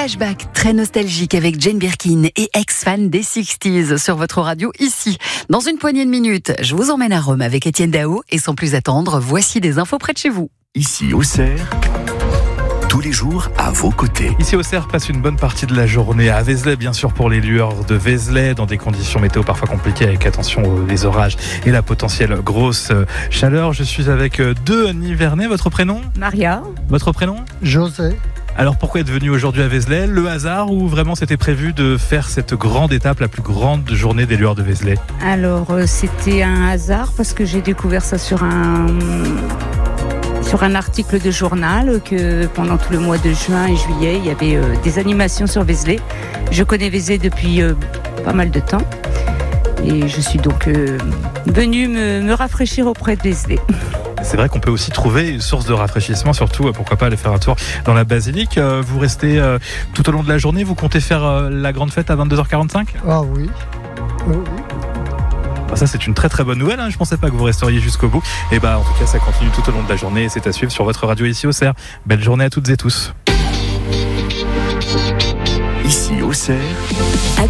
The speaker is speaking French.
Flashback très nostalgique avec Jane Birkin et ex-fan des 60s sur votre radio ici. Dans une poignée de minutes, je vous emmène à Rome avec Étienne Dao et sans plus attendre, voici des infos près de chez vous. Ici Auxerre, tous les jours à vos côtés. Ici Auxerre passe une bonne partie de la journée à Vézelay, bien sûr pour les lueurs de Vézelay, dans des conditions météo parfois compliquées avec attention aux orages et la potentielle grosse chaleur. Je suis avec deux Nivernais. Votre prénom ? Maria. Votre prénom ? José. Alors pourquoi êtes venu aujourd'hui à Vézelay ? Le hasard ou vraiment c'était prévu de faire cette grande étape, la plus grande journée des lueurs de Vézelay ? Alors c'était un hasard parce que j'ai découvert ça sur un article de journal que pendant tout le mois de juin et juillet, il y avait des animations sur Vézelay. Je connais Vézelay depuis pas mal de temps et je suis donc venue me rafraîchir auprès de Vézelay. C'est vrai qu'on peut aussi trouver une source de rafraîchissement, surtout pourquoi pas aller faire un tour dans la basilique. Vous restez tout au long de la journée, vous comptez faire la grande fête à 22h45 ? Ah oui. Oui. Ça c'est une très très bonne nouvelle, je pensais pas que vous resteriez jusqu'au bout. Et en tout cas ça continue tout au long de la journée et c'est à suivre sur votre radio ici Auxerre. Belle journée à toutes et tous. Ici Auxerre.